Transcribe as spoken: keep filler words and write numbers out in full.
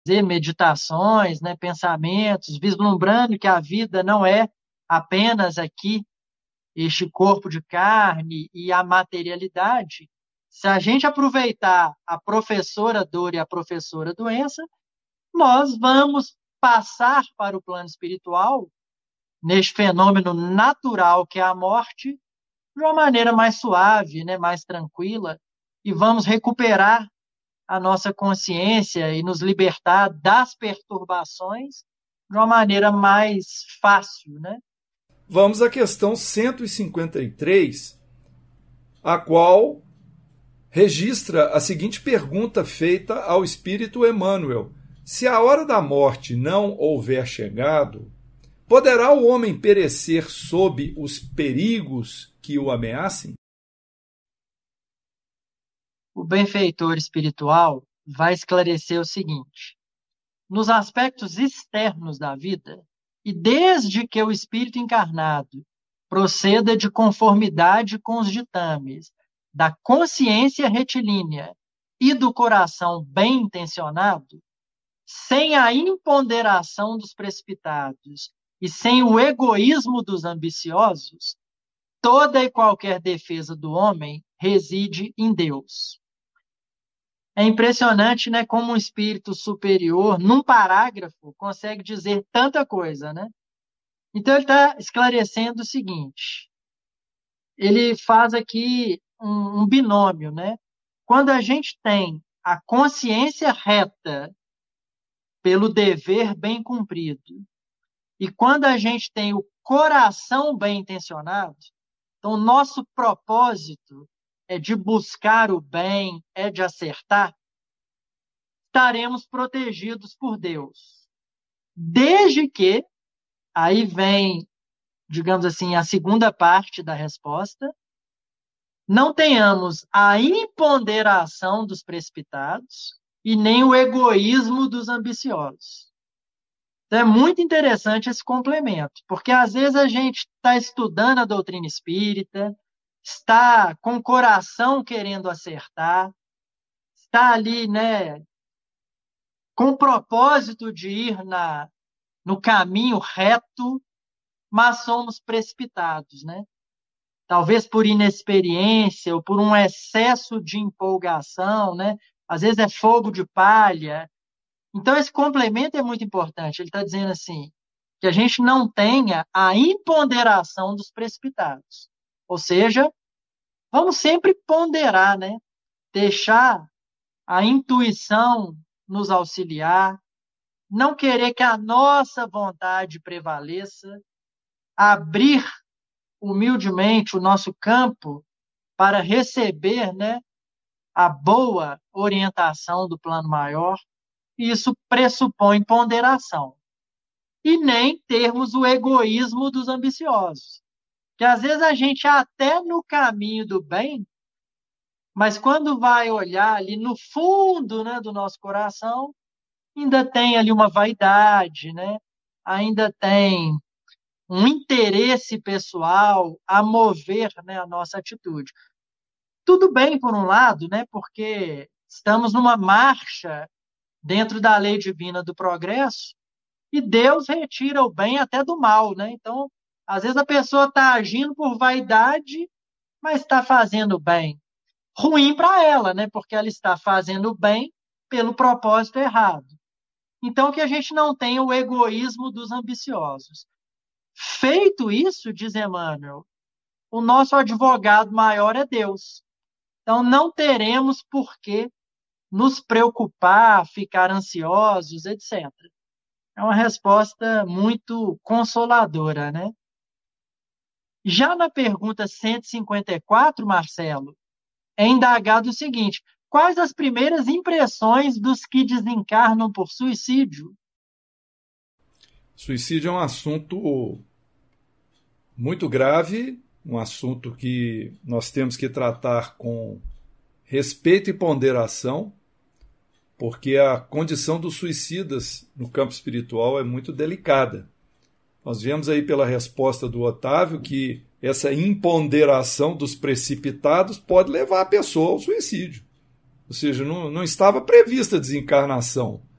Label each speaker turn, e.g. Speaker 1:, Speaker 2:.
Speaker 1: meditações, né, pensamentos, vislumbrando que a vida não é apenas aqui este corpo de carne e a materialidade. Se a gente aproveitar a professora dor e a professora doença, nós vamos passar para o plano espiritual, neste fenômeno natural que é a morte, de uma maneira mais suave, né, mais tranquila, e vamos recuperar a nossa consciência e nos libertar das perturbações de uma maneira mais fácil, né?
Speaker 2: Vamos à questão cento e cinquenta e três, a qual registra a seguinte pergunta feita ao Espírito Emmanuel: se a hora da morte não houver chegado, poderá o homem perecer sob os perigos que o ameacem?
Speaker 1: O benfeitor espiritual vai esclarecer o seguinte: nos aspectos externos da vida, e desde que o espírito encarnado proceda de conformidade com os ditames da consciência retilínea e do coração bem intencionado, sem a imponderação dos precipitados e sem o egoísmo dos ambiciosos, toda e qualquer defesa do homem reside em Deus. É impressionante, né, como um espírito superior, num parágrafo, consegue dizer tanta coisa, né? Então, ele está esclarecendo o seguinte: ele faz aqui um, um binômio, né? Quando a gente tem a consciência reta pelo dever bem cumprido, e quando a gente tem o coração bem intencionado, então, nosso propósito é de buscar o bem, é de acertar, estaremos protegidos por Deus. Desde que, aí vem, digamos assim, a segunda parte da resposta, não tenhamos a imponderação dos precipitados e nem o egoísmo dos ambiciosos. Então, é muito interessante esse complemento, porque às vezes a gente está estudando a doutrina espírita, está com o coração querendo acertar, está ali, né, com o propósito de ir na, no caminho reto, mas somos precipitados, né? Talvez por inexperiência ou por um excesso de empolgação, né? Às vezes é fogo de palha. Então, esse complemento é muito importante. Ele está dizendo assim, que a gente não tenha a imponderação dos precipitados. Ou seja, vamos sempre ponderar, né? Deixar a intuição nos auxiliar, não querer que a nossa vontade prevaleça, abrir humildemente o nosso campo para receber, né, a boa orientação do plano maior. Isso pressupõe ponderação. E nem termos o egoísmo dos ambiciosos. Que às vezes a gente até no caminho do bem, mas quando vai olhar ali no fundo, né, do nosso coração, ainda tem ali uma vaidade, né? Ainda tem um interesse pessoal a mover, né, a nossa atitude. Tudo bem, por um lado, né, porque estamos numa marcha dentro da lei divina do progresso e Deus retira o bem até do mal, né? Então, às vezes a pessoa está agindo por vaidade, mas está fazendo bem. Ruim para ela, né? Porque ela está fazendo bem pelo propósito errado. Então, que a gente não tenha o egoísmo dos ambiciosos. Feito isso, diz Emmanuel, o nosso advogado maior é Deus. Então, não teremos por que nos preocupar, ficar ansiosos, etcétera. É uma resposta muito consoladora, né? Já na pergunta cento e cinquenta e quatro, Marcelo, é indagado o seguinte: quais as primeiras impressões dos que desencarnam por suicídio?
Speaker 2: Suicídio é um assunto muito grave, um assunto que nós temos que tratar com respeito e ponderação, porque a condição dos suicidas no campo espiritual é muito delicada. Nós vemos aí pela resposta do Otávio que essa imponderação dos precipitados pode levar a pessoa ao suicídio. Ou seja, não, não estava prevista a desencarnação.